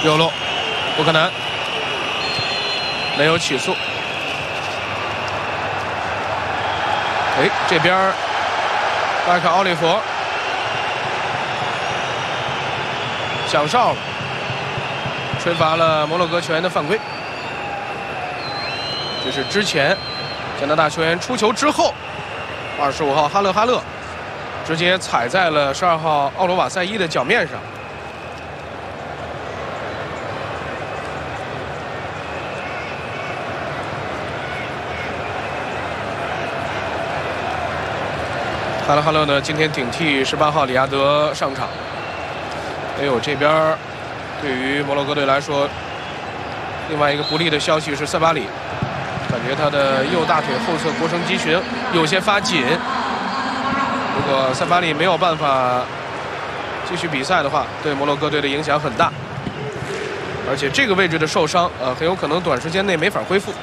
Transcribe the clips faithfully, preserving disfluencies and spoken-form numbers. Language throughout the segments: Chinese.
右路，布克南没有起诉。哎，这边麦克奥利弗响哨了，吹罚了摩洛哥球员的犯规。这是之前加拿大球员出球之后，二十五号哈勒哈勒直接踩在了十二号奥罗瓦塞伊的脚面上。哈勒哈勒呢，今天顶替十八号里亚德上场。哎呦，这边对于摩洛哥队来说，另外一个不利的消息是塞巴里，感觉他的右大腿后侧腘绳肌群有些发紧。如果塞巴里没有办法继续比赛的话，对摩洛哥队的影响很大。而且这个位置的受伤，呃，很有可能短时间内没法恢复。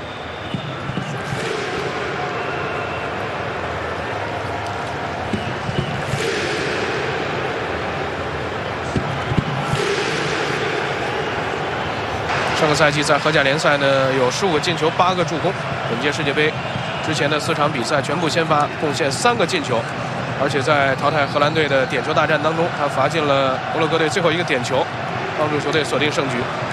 上个赛季在荷甲联赛呢有十五个进球，八个助攻。本届世界杯之前的四场比赛全部先发，贡献三个进球，而且在淘汰荷兰队的点球大战当中，他罚进了摩洛哥队最后一个点球，帮助球队锁定胜局。